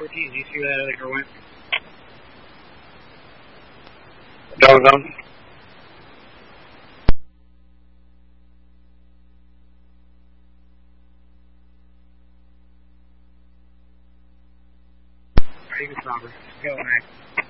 14, do you see where that other girl went? Don't know. Alright, you can stop her. Go, alright.